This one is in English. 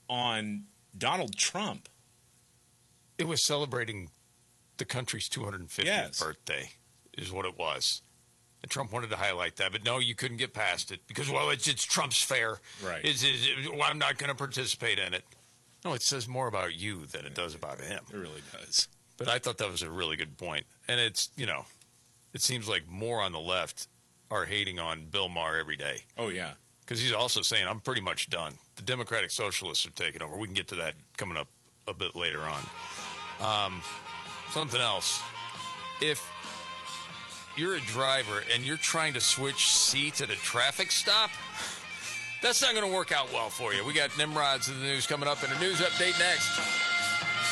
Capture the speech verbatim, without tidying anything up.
on Donald Trump. It was celebrating the country's two hundred fiftieth Yes. birthday, is what it was. And Trump wanted to highlight that, but no, you couldn't get past it because, well, it's, it's Trump's fair. Right. It's, it's, it, well, I'm not going to participate in it. No, it says more about you than it does about him. It really does. But I thought that was a really good point. And it's, you know, it seems like more on the left are hating on Bill Maher every day. Oh, yeah. Because he's also saying, I'm pretty much done. The Democratic Socialists have taken over. We can get to that coming up a bit later on. Um, something else. If you're a driver and you're trying to switch seats at a traffic stop, that's not going to work out well for you. We got Nimrods in the news coming up and a news update next.